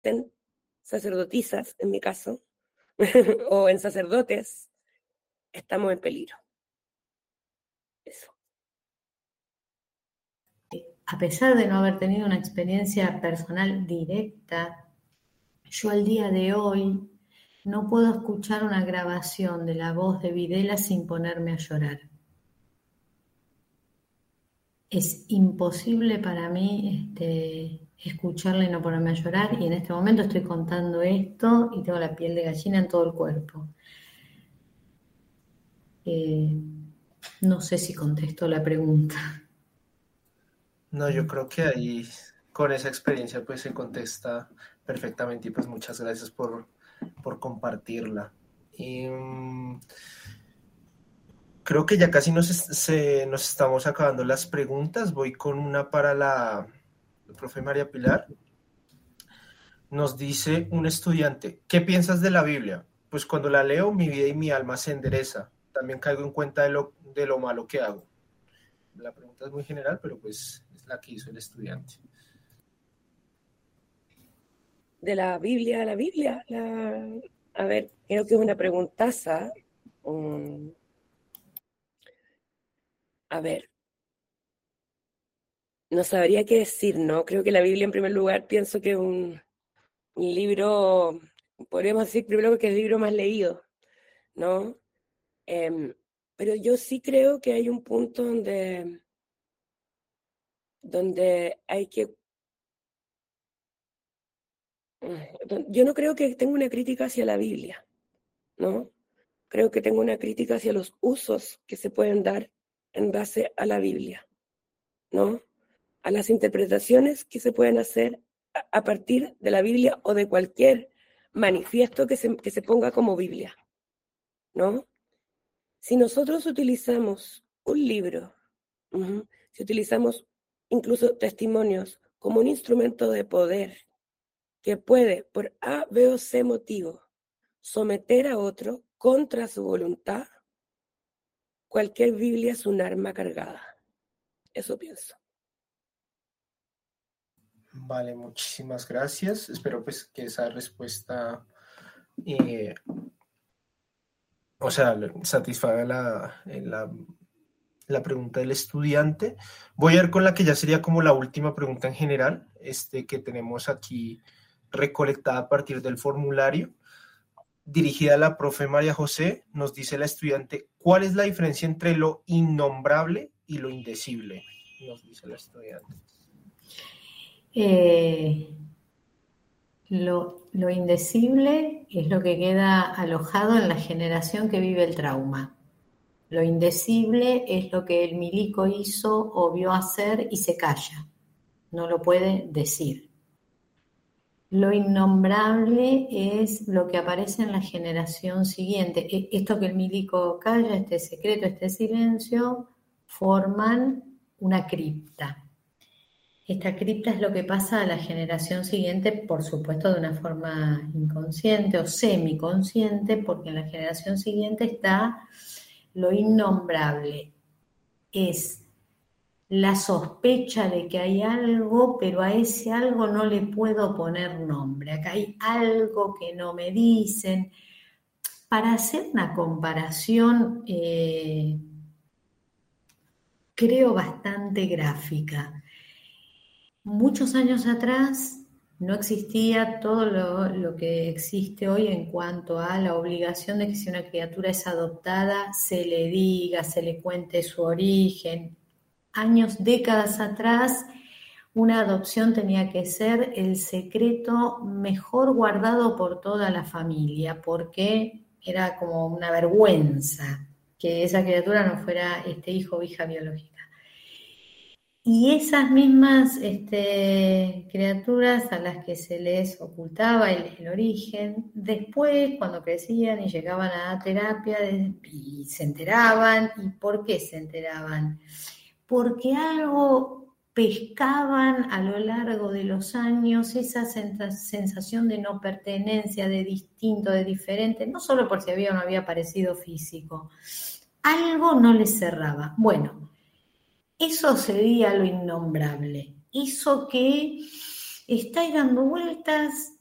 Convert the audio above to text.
convierten, sacerdotisas en mi caso, o en sacerdotes, estamos en peligro. Eso. A pesar de no haber tenido una experiencia personal directa, yo al día de hoy no puedo escuchar una grabación de la voz de Videla sin ponerme a llorar. Es imposible para mí escucharla y no ponerme a llorar, y en este momento estoy contando esto y tengo la piel de gallina en todo el cuerpo. No sé si contesto la pregunta. No, yo creo que ahí con esa experiencia pues se contesta perfectamente, y pues muchas gracias por compartirla. Y, creo que ya casi nos estamos acabando las preguntas. Voy con una para la profe María Pilar. Nos dice un estudiante: ¿qué piensas de la Biblia? Pues cuando la leo, mi vida y mi alma se endereza. También caigo en cuenta de lo malo que hago. La pregunta es muy general, pero pues es la que hizo el estudiante. De la Biblia a la Biblia, a ver, creo que es una preguntaza. A ver, no sabría qué decir, ¿no? Creo que la Biblia, en primer lugar, pienso que es un libro, podríamos decir primero que es el libro más leído, ¿no? Pero yo sí creo que hay un punto donde hay que... Yo no creo que tenga una crítica hacia la Biblia, ¿no? Creo que tengo una crítica hacia los usos que se pueden dar en base a la Biblia, ¿no? A las interpretaciones que se pueden hacer a partir de la Biblia o de cualquier manifiesto que se ponga como Biblia, ¿no? Si nosotros utilizamos un libro, si utilizamos incluso testimonios como un instrumento de poder que puede, por A, B o C motivo, someter a otro contra su voluntad, cualquier Biblia es un arma cargada. Eso pienso. Vale, muchísimas gracias. Espero pues que esa respuesta satisfaga la pregunta del estudiante. Voy a ir con la que ya sería como la última pregunta en general, que tenemos aquí recolectada a partir del formulario, dirigida a la profe María José. Nos dice la estudiante: ¿cuál es la diferencia entre lo innombrable y lo indecible? Nos dice la estudiante. Lo indecible es lo que queda alojado en la generación que vive el trauma. Lo indecible es lo que el milico hizo o vio hacer y se calla. No lo puede decir. Lo innombrable es lo que aparece en la generación siguiente. Esto que el milico calla, este secreto, este silencio, forman una cripta. Esta cripta es lo que pasa a la generación siguiente, por supuesto de una forma inconsciente o semiconsciente, porque en la generación siguiente está lo innombrable. Es la sospecha de que hay algo, pero a ese algo no le puedo poner nombre. Acá hay algo que no me dicen. Para hacer una comparación, creo bastante gráfica. Muchos años atrás no existía todo lo que existe hoy en cuanto a la obligación de que si una criatura es adoptada, se le diga, se le cuente su origen. Años, décadas atrás, una adopción tenía que ser el secreto mejor guardado por toda la familia, porque era como una vergüenza que esa criatura no fuera hijo o hija biológica. Y esas mismas criaturas a las que se les ocultaba el origen, después cuando crecían y llegaban a terapia y se enteraban. ¿Y por qué se enteraban? Porque algo pescaban a lo largo de los años, esa sensación de no pertenencia, de distinto, de diferente, no solo por si había o no había parecido físico. Algo no les cerraba. Bueno, eso sería lo innombrable. Eso que está ahí dando vueltas